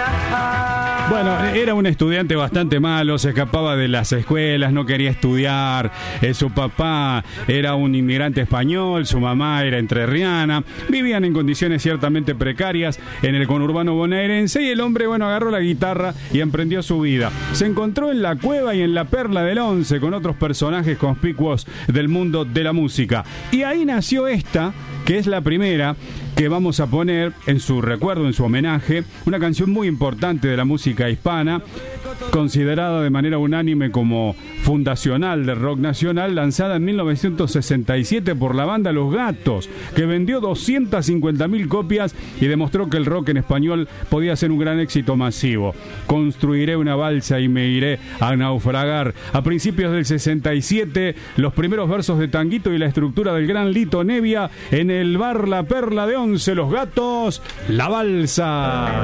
Bueno, era un estudiante bastante malo, se escapaba de las escuelas, no quería estudiar. Su papá era un inmigrante español, su mamá era entrerriana. Vivían en condiciones ciertamente precarias en el conurbano bonaerense y el hombre, bueno, agarró la guitarra y emprendió su vida. Se encontró en la cueva y en la Perla del Once con otros personajes conspicuos del mundo de la música. Y ahí nació esta, que es la primera que vamos a poner en su recuerdo, en su homenaje, una canción muy importante de la música hispana, considerada de manera unánime como fundacional del rock nacional, lanzada en 1967 por la banda Los Gatos, que vendió 250.000 copias y demostró que el rock en español podía ser un gran éxito masivo. Construiré una balsa y me iré a naufragar. A principios del 67, los primeros versos de Tanguito y la estructura del gran Lito Nevia en el bar La Perla de Once, Los Gatos, La Balsa.